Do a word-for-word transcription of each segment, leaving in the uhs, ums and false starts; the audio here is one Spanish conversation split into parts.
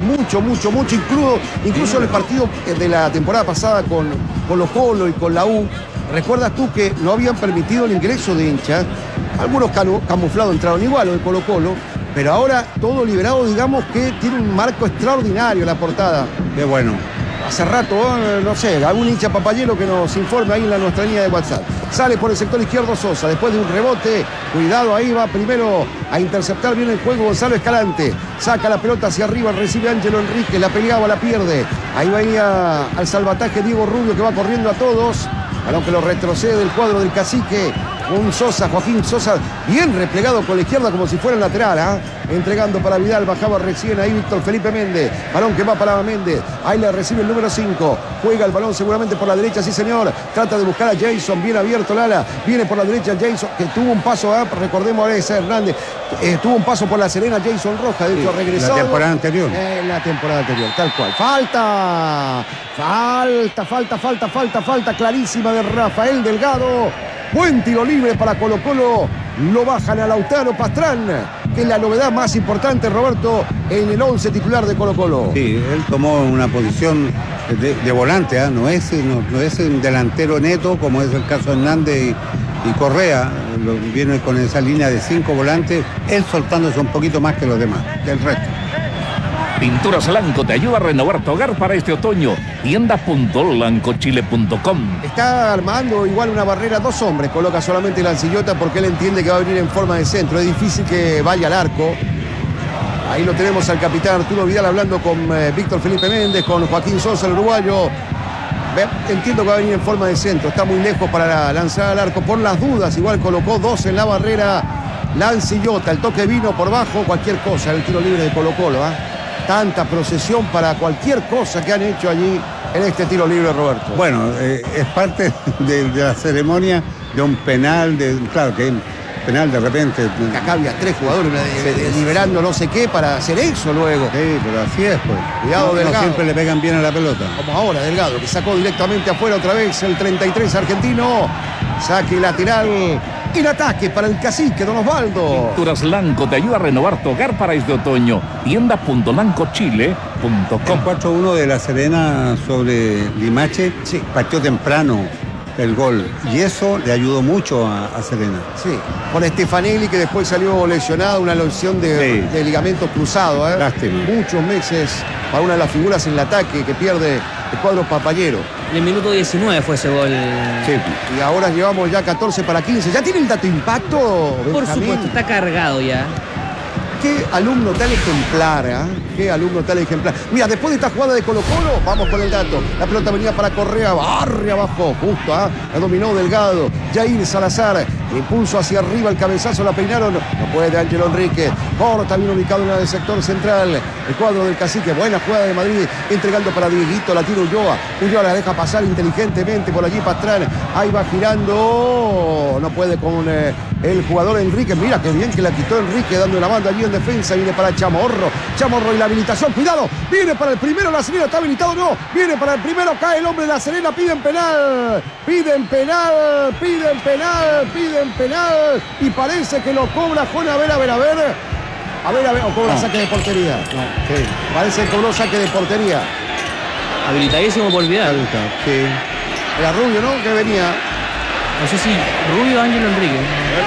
mucho, mucho, mucho, incluso, incluso en el partido de la temporada pasada con Colo-Colo y con la U. ¿Recuerdas tú que no habían permitido el ingreso de hinchas? Algunos camuflados entraron igual, o de Colo-Colo, pero ahora todo liberado, digamos que tiene un marco extraordinario la portada. Qué bueno. Hace rato, no sé, algún hincha papayero que nos informe ahí en la nuestra línea de WhatsApp. Sale por el sector izquierdo Sosa, después de un rebote, cuidado, ahí va primero a interceptar bien el juego Gonzalo Escalante. Saca la pelota hacia arriba, recibe Ángelo Enrique, la peleaba, la pierde. Ahí venía al salvataje Diego Rubio, que va corriendo a todos. Balón que lo retrocede del cuadro del Cacique. Un Sosa, Joaquín Sosa, bien replegado con la izquierda como si fuera el lateral, ¿eh? Entregando para Vidal, bajaba recién ahí Víctor Felipe Méndez. Balón que va para Méndez. Ahí le recibe el número cinco. Juega el balón seguramente por la derecha, sí señor. Trata de buscar a Jason, bien abierto Lala. Viene por la derecha Jason, que tuvo un paso, ¿eh? Recordemos a ese Hernández. Eh, tuvo un paso por la Serena Jason Rojas, de hecho sí, regresado. La temporada anterior. Eh, la temporada anterior, tal cual. Falta, falta, falta, falta, falta, falta clarísima de Rafael Delgado. Buen tiro libre para Colo-Colo. Lo bajan a Lautaro Pastrán, que es la novedad más importante, Roberto, en el once titular de Colo-Colo. Sí, él tomó una posición de, de volante, ¿eh? no, es, no, no es un delantero neto como es el caso de Hernández y, y Correa. Lo, viene con esa línea de cinco volantes, él soltándose un poquito más que los demás, del resto. Pinturas Lanco te ayuda a renovar tu hogar para este otoño. tienda punto lancochile punto com. Está armando igual una barrera, dos hombres. Coloca solamente la Lancillota porque él entiende que va a venir en forma de centro. Es difícil que vaya al arco. Ahí lo tenemos al capitán Arturo Vidal hablando con eh, Víctor Felipe Méndez, con Joaquín Sosa, el uruguayo. Entiendo que va a venir en forma de centro. Está muy lejos para lanzar al arco. Por las dudas, igual colocó dos en la barrera. Lancillota, el toque vino por bajo, cualquier cosa. El tiro libre de Colo-Colo, ¿eh? Tanta procesión para cualquier cosa que han hecho allí en este tiro libre, Roberto. Bueno, eh, es parte de, de la ceremonia de un penal, de, claro que penal de repente. Acá había tres jugadores de, de, de, liberando no sé qué para hacer eso luego. Sí, pero así es, pues. Cuidado, no, Delgado. No siempre le pegan bien a la pelota. Como ahora, Delgado, que sacó directamente afuera otra vez el treinta y tres argentino. Saque lateral. En ataque para el Cacique, don Osvaldo. Pinturas Lanco te ayuda a renovar tu hogar para este otoño. tienda punto lancochile punto com. El cuatro uno de La Serena sobre Limache, sí, partió temprano el gol. Y eso le ayudó mucho a, a Serena. Sí, con Stefanelli, que después salió lesionado, una lesión de, sí. de ligamento cruzado. ¿eh? Lástima. Muchos meses para una de las figuras en el ataque que pierde el cuadro papayero. En el minuto diecinueve fue ese gol. Sí. Y ahora llevamos ya catorce para quince. ¿Ya tiene el dato impacto, Benjamín? Por supuesto, está cargado ya. Qué alumno tal ejemplar, ¿eh? Qué alumno tal ejemplar. Mira, después de esta jugada de Colo-Colo, vamos con el dato. La pelota venía para Correa, barre abajo, justo, ¿eh? La dominó Delgado. Jair Salazar, impulso hacia arriba, el cabezazo la peinaron. No puede Ángelo Enrique. Corta, bien ubicado en el sector central. El cuadro del Cacique, buena jugada de Madrid, entregando para Dieguito, la tira Ulloa. Ulloa la deja pasar inteligentemente por allí Pastrán. Ahí va girando. No puede con eh, el jugador Enrique. Mira qué bien que la quitó Enrique, dando la banda allí en defensa. Viene para Chamorro. Chamorro y la habilitación. Cuidado. Viene para el primero. La Serena está habilitado. No. Viene para el primero. Cae el hombre de La Serena. Piden penal. Piden penal. Piden penal. Piden penal. Y parece que lo cobra Juan. A ver, a ver, a ver. A ver, a ver. O cobra no. saque de portería. No. Sí. Parece que cobró saque de portería. Habilitadísimo por Vidal. Sí. Era Rubio, ¿no? Que venía. No sé si Rubio o Ángelo Enrique.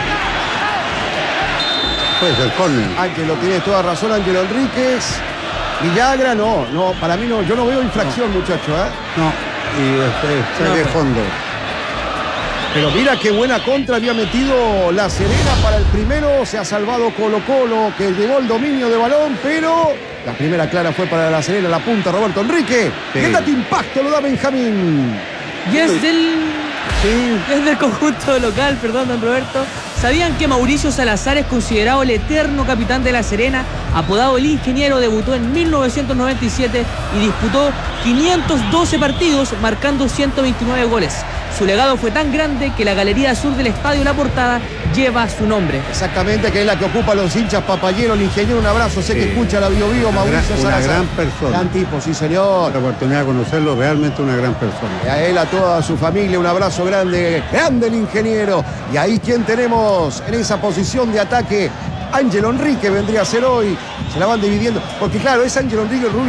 Puede ser córner. Ángelo, tienes toda razón, Ángelo Enríquez. Villagra, no, no, para mí no, yo no veo infracción, no. muchacho, ¿eh? No, y este, no, de fondo. Pero mira qué buena contra había metido La Serena para el primero. Se ha salvado Colo-Colo, que llegó el dominio de balón, pero la primera clara fue para La Serena, la punta Roberto Enrique. Sí. ¿Qué dato impacto lo da Benjamín? Y es del... Sí. Es del conjunto local, perdón, don Roberto. ¿Sabían que Mauricio Salazar es considerado el eterno capitán de La Serena? Apodado el Ingeniero, debutó en mil novecientos noventa y siete y disputó quinientos doce partidos, marcando ciento veintinueve goles. Su legado fue tan grande que la galería sur del estadio La Portada lleva su nombre. Exactamente, que es la que ocupa los hinchas papayeros. El ingeniero, un abrazo, sé sí. que escucha la Bio Bio, Mauricio una Salazar. Una gran persona. Gran tipo, sí señor. La oportunidad de conocerlo, realmente una gran persona. Y a él, a toda su familia, un abrazo grande, grande el ingeniero. Y ahí, ¿quién tenemos en esa posición de ataque? Ángelo Enrique vendría a ser hoy. Se la van dividiendo, porque claro, es Ángelo Enrique Rubio.